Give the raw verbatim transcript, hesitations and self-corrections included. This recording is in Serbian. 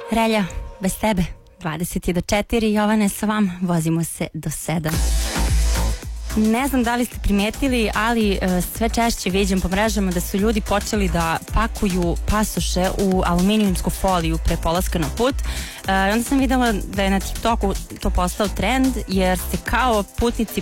Relja, bez tebe, dvadeset je do četiri, Jovane sa vam, vozimo se do sedam. Ne znam da li ste primetili, ali e, sve češće viđam po mrežama da su ljudi počeli da pakuju pasoše u aluminijumsku foliju pre polaska na put. E, onda sam videla da je na TikToku to postao trend, jer se kao putnici